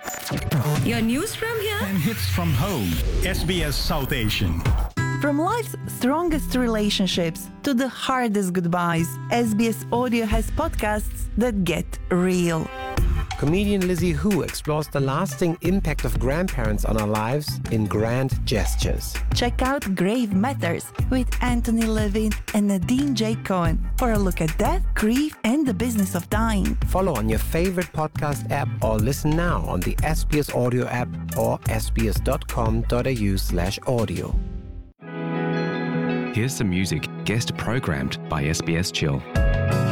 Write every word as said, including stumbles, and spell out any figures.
Your news from here? And hits from home. S B S South Asian. From life's strongest relationships to the hardest goodbyes, S B S Audio has podcasts that get real. Comedian Lizzie Hu explores the lasting impact of grandparents on our lives in grand gestures. Check out Grave Matters with Anthony Levin and Nadine J. Cohen for a look at death, grief, and the business of dying. Follow on your favorite podcast app or listen now on the S B S Audio app or sbs.com.au slash audio. Here's some music guest programmed by S B S Chill.